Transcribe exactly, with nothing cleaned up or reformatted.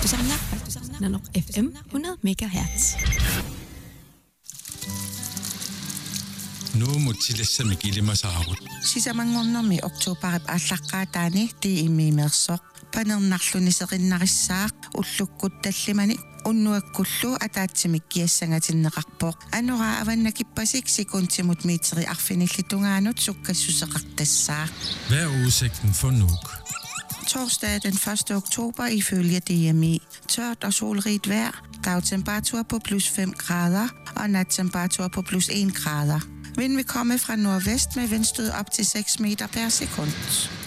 Radiosamler, Nanoq F M hundrede megahertz. Nu mutilassa mikilimasaarut. Sisamangornermi oktoberip allaqqaataani tiimiimeersoq panernnarluniserinnarissаақ уллуккут таллимани уннуаккуллу атаатсимик киассангатиннеқарпоқ анура аваннакиппасик секундтимут метри арфиниллитунгаанут суккассусеқартассаа. Hvad er udsigten for Nuuk? Torsdag den første oktober ifølge D M I. Tørt og solrigt vejr. Dagtemperatur på plus fem grader og nattemperatur på plus en grader. Vind vil komme fra nordvest med vindstød op til seks meter per sekund.